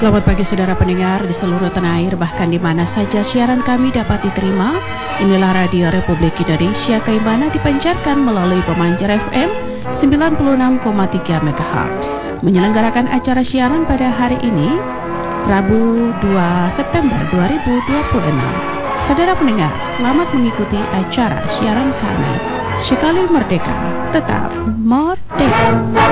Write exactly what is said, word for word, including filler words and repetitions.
Selamat pagi saudara pendengar di seluruh tanah air, bahkan di mana saja siaran kami dapat diterima. Inilah Radio Republik Indonesia yang mana dipancarkan melalui pemancar F M sembilan puluh enam koma tiga megahertz. Menyelenggarakan acara siaran pada hari ini, Rabu dua September dua ribu dua puluh enam. Saudara pendengar, selamat mengikuti acara siaran kami. Sekali merdeka, tetap merdeka.